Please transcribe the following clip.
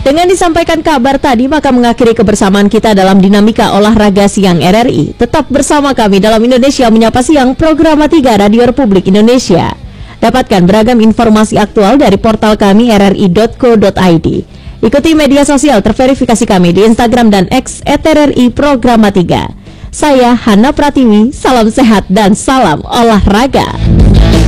Dengan disampaikan kabar tadi, maka mengakhiri kebersamaan kita dalam dinamika olahraga siang RRI. Tetap bersama kami dalam Indonesia Menyapa Siang, program 3 Radio Republik Indonesia. Dapatkan beragam informasi aktual dari portal kami rri.co.id. Ikuti media sosial terverifikasi kami di Instagram dan X @RRI Programa 3. Saya Hana Pratiwi, salam sehat dan salam olahraga.